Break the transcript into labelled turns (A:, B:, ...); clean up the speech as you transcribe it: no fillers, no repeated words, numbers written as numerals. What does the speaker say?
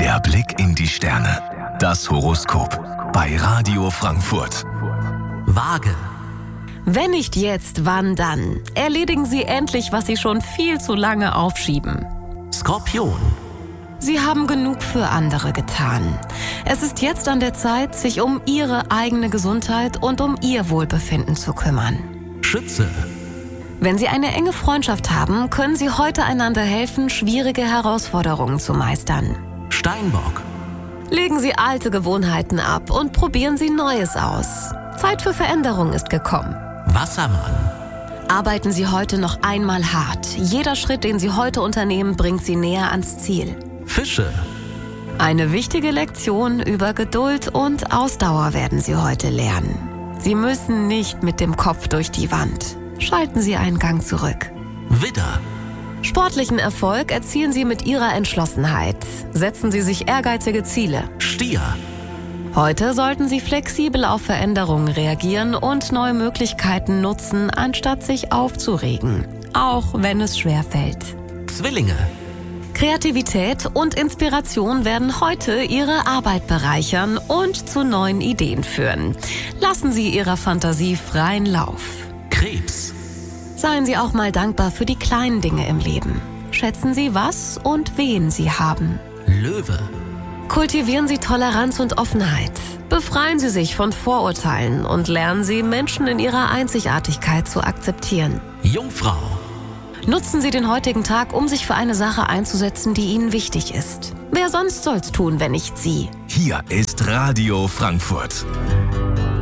A: Der Blick in die Sterne. Das Horoskop bei Radio Frankfurt.
B: Waage.
C: Wenn nicht jetzt, wann dann? Erledigen Sie endlich, was Sie schon viel zu lange aufschieben.
B: Skorpion.
C: Sie haben genug für andere getan. Es ist jetzt an der Zeit, sich um Ihre eigene Gesundheit und um Ihr Wohlbefinden zu kümmern.
B: Schütze.
C: Wenn Sie eine enge Freundschaft haben, können Sie heute einander helfen, schwierige Herausforderungen zu meistern.
B: Steinbock.
C: Legen Sie alte Gewohnheiten ab und probieren Sie Neues aus. Zeit für Veränderung ist gekommen.
B: Wassermann.
C: Arbeiten Sie heute noch einmal hart. Jeder Schritt, den Sie heute unternehmen, bringt Sie näher ans Ziel.
B: Fische.
C: Eine wichtige Lektion über Geduld und Ausdauer werden Sie heute lernen. Sie müssen nicht mit dem Kopf durch die Wand. Schalten Sie einen Gang zurück.
B: Widder.
C: Sportlichen Erfolg erzielen Sie mit Ihrer Entschlossenheit. Setzen Sie sich ehrgeizige Ziele.
B: Stier.
C: Heute sollten Sie flexibel auf Veränderungen reagieren und neue Möglichkeiten nutzen, anstatt sich aufzuregen, auch wenn es schwerfällt.
B: Zwillinge.
C: Kreativität und Inspiration werden heute Ihre Arbeit bereichern und zu neuen Ideen führen. Lassen Sie Ihrer Fantasie freien Lauf.
B: Krebs.
C: Seien Sie auch mal dankbar für die kleinen Dinge im Leben. Schätzen Sie, was und wen Sie haben.
B: Löwe.
C: Kultivieren Sie Toleranz und Offenheit. Befreien Sie sich von Vorurteilen und lernen Sie, Menschen in ihrer Einzigartigkeit zu akzeptieren.
B: Jungfrau.
C: Nutzen Sie den heutigen Tag, um sich für eine Sache einzusetzen, die Ihnen wichtig ist. Wer sonst soll's tun, wenn nicht Sie?
A: Hier ist Radio Frankfurt.